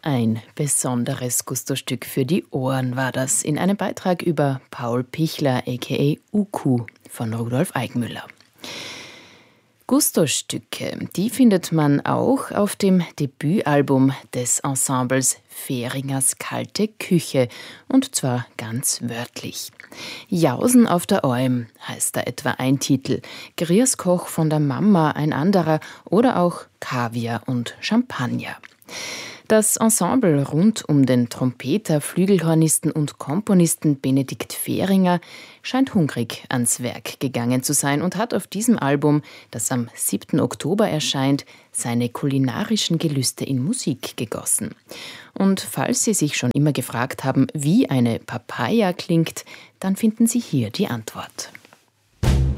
Ein besonderes Gustostück für die Ohren war das in einem Beitrag über Paul Pichler aka Uku von Rudolf Eigmüller. Gustostücke, die findet man auch auf dem Debütalbum des Ensembles Fähringers Kalte Küche, und zwar ganz wörtlich. Jausen auf der Alm heißt da etwa ein Titel, Grießkoch von der Mama ein anderer oder auch Kaviar und Champagner. Das Ensemble rund um den Trompeter, Flügelhornisten und Komponisten Benedikt Fähringer scheint hungrig ans Werk gegangen zu sein und hat auf diesem Album, das am 7. Oktober erscheint, seine kulinarischen Gelüste in Musik gegossen. Und falls Sie sich schon immer gefragt haben, wie eine Papaya klingt, dann finden Sie hier die Antwort.